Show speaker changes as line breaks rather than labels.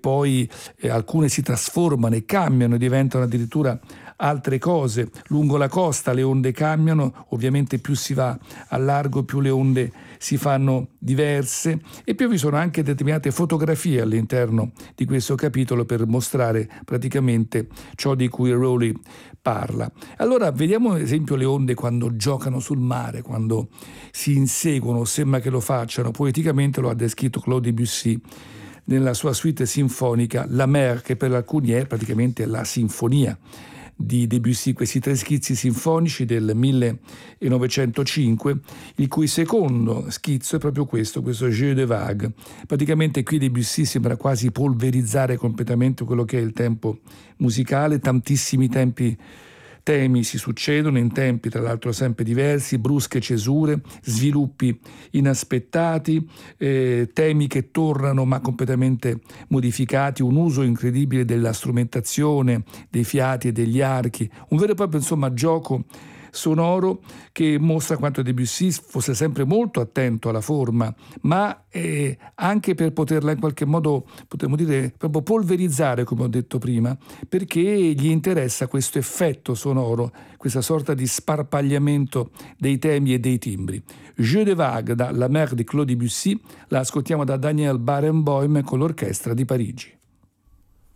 poi alcune si trasformano e cambiano e diventano addirittura altre cose. Lungo la costa le onde cambiano, ovviamente più si va al largo più le onde si fanno diverse, e più vi sono anche determinate fotografie all'interno di questo capitolo per mostrare praticamente ciò di cui Rowley parla. Allora vediamo ad esempio le onde quando giocano sul mare, quando si inseguono, sembra che lo facciano. Poeticamente lo ha descritto Claude Debussy nella sua suite sinfonica La Mer, che per alcuni è praticamente la sinfonia di Debussy, questi 3 schizzi sinfonici del 1905, il cui secondo schizzo è proprio questo Jeu de Vague. Praticamente qui Debussy sembra quasi polverizzare completamente quello che è il tempo musicale, tantissimi temi si succedono in tempi tra l'altro sempre diversi, brusche cesure, sviluppi inaspettati, temi che tornano ma completamente modificati, un uso incredibile della strumentazione, dei fiati e degli archi, un vero e proprio gioco sonoro che mostra quanto Debussy fosse sempre molto attento alla forma, ma anche per poterla in qualche modo, potremmo dire, proprio polverizzare, come ho detto prima, perché gli interessa questo effetto sonoro, questa sorta di sparpagliamento dei temi e dei timbri. Jeu de Vague da La Mer di Claude Debussy, la ascoltiamo da Daniel Barenboim con l'Orchestra di Parigi.